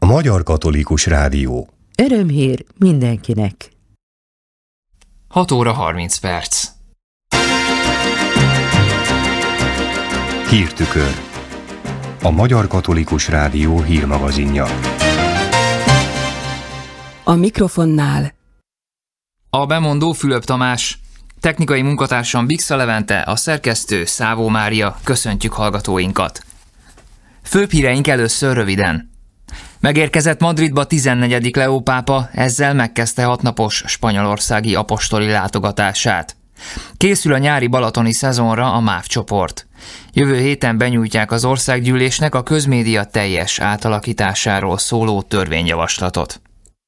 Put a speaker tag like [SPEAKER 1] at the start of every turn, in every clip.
[SPEAKER 1] Magyar Katolikus Rádió.
[SPEAKER 2] Örömhír mindenkinek.
[SPEAKER 3] 6 óra 30 perc.
[SPEAKER 1] Hírtükör. A Magyar Katolikus Rádió hírmagazinja.
[SPEAKER 4] A mikrofonnál
[SPEAKER 3] A bemondó Fülöp Tamás, technikai munkatársam Bixa Levente, a szerkesztő Szávó Mária. Köszöntjük hallgatóinkat. Főbb híreink először röviden. Megérkezett Madridba 14. Leó pápa, ezzel megkezdte 6 napos spanyolországi apostoli látogatását. Készül a nyári balatoni szezonra a MÁV csoport. Jövő héten benyújtják az országgyűlésnek a közmédia teljes átalakításáról szóló törvényjavaslatot.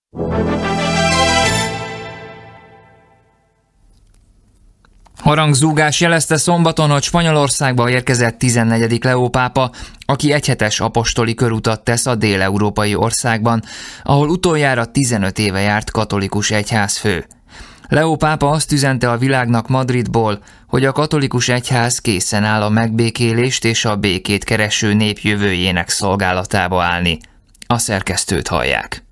[SPEAKER 3] Harangzúgás jelezte szombaton, hogy Spanyolországba érkezett 14. Leó pápa, aki egyhetes apostoli körutat tesz a dél-európai országban, ahol utoljára 15 éve járt katolikus egyházfő. Leó pápa azt üzente a világnak Madridból, hogy a katolikus egyház készen áll a megbékélést és a békét kereső nép jövőjének szolgálatába állni. A szerkesztőt hallják.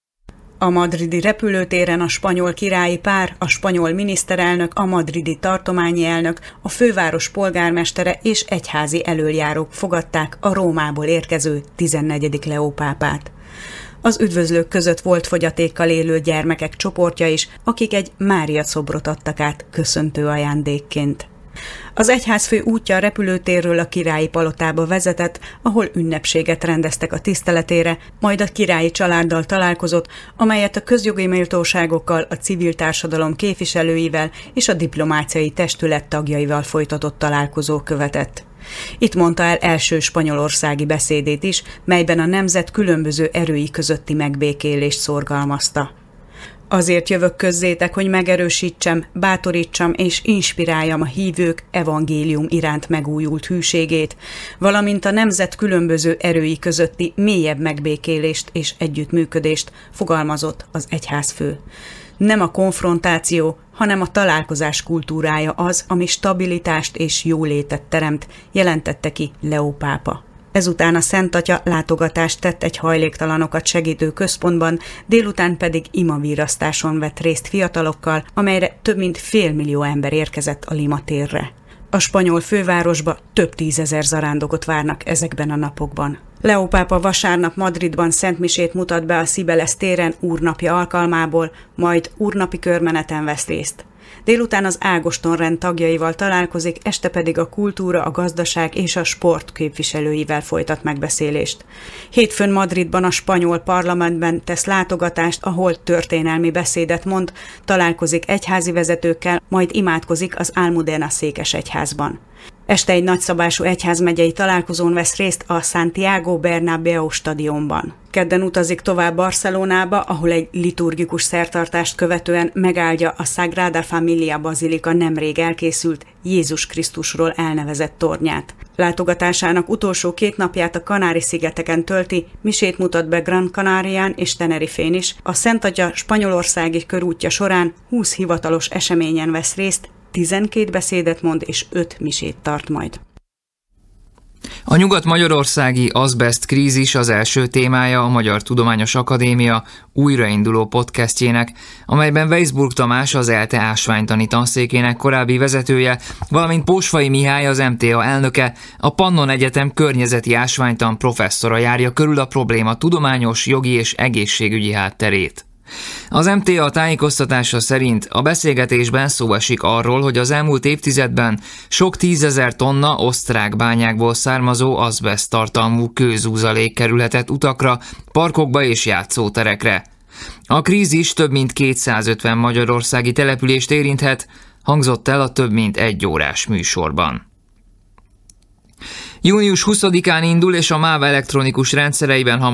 [SPEAKER 5] A madridi repülőtéren a spanyol királyi pár, a spanyol miniszterelnök, a madridi tartományi elnök, a főváros polgármestere és egyházi elöljárók fogadták a Rómából érkező 14. Leó pápát. Az üdvözlők között volt fogyatékkal élő gyermekek csoportja is, akik egy Mária szobrot adtak át köszöntő ajándékként. Az egyházfő útja a repülőtérről a királyi palotába vezetett, ahol ünnepséget rendeztek a tiszteletére, majd a királyi családdal találkozott, amelyet a közjogi méltóságokkal, a civil társadalom képviselőivel és a diplomáciai testület tagjaival folytatott találkozó követett. Itt mondta el első spanyolországi beszédét is, melyben a nemzet különböző erői közötti megbékélést szorgalmazta. Azért jövök közzétek, hogy megerősítsem, bátorítsam és inspiráljam a hívők evangélium iránt megújult hűségét, valamint a nemzet különböző erői közötti mélyebb megbékélést és együttműködést, fogalmazott az egyházfő. Nem a konfrontáció, hanem a találkozás kultúrája az, ami stabilitást és jólétet teremt, jelentette ki Leó pápa. Ezután a Szent Atya látogatást tett egy hajléktalanokat segítő központban, délután pedig imavírasztáson vett részt fiatalokkal, amelyre több mint 500 000 ember érkezett a Lima térre. A spanyol fővárosba több 10 000 zarándokot várnak ezekben a napokban. Leó pápa vasárnap Madridban szentmisét mutat be a Cibeles téren úrnapja alkalmából, majd úrnapi körmeneten vesz részt. Délután az Ágoston-rend tagjaival találkozik, este pedig a kultúra, a gazdaság és a sport képviselőivel folytat megbeszélést. Hétfőn Madridban a spanyol parlamentben tesz látogatást, ahol történelmi beszédet mond, találkozik egyházi vezetőkkel, majd imádkozik az Almudena székesegyházban. Este egy nagyszabású egyházmegyei találkozón vesz részt a Santiago Bernabéu stadionban. Kedden utazik tovább Barcelonába, ahol egy liturgikus szertartást követően megáldja a Sagrada Familia bazilika nemrég elkészült Jézus Krisztusról elnevezett tornyát. Látogatásának utolsó 2 napját a Kanári-szigeteken tölti, misét mutat be Gran Canarián és Tenerifén is. A Szent Atya spanyolországi körútja során 20 hivatalos eseményen vesz részt, 12 beszédet mond és 5 misét tart majd.
[SPEAKER 3] A nyugat-magyarországi azbest krízis az első témája a Magyar Tudományos Akadémia újrainduló podcastjének, amelyben Weisburg Tamás, az ELTE ásványtani tanszékének korábbi vezetője, valamint Pósfai Mihály, az MTA elnöke, a Pannon Egyetem környezeti ásványtan professzora járja körül a probléma tudományos, jogi és egészségügyi hátterét. Az MTA tájékoztatása szerint a beszélgetésben szó esik arról, hogy az elmúlt évtizedben sok 10 000 tonna osztrák bányákból származó azbeszt tartalmú kőzúzalék kerülhetett utakra, parkokba és játszóterekre. A krízis több mint 250 magyarországi települést érinthet, hangzott el a több mint 1 órás műsorban. Június 20-án indul, és a MÁV elektronikus rendszereiben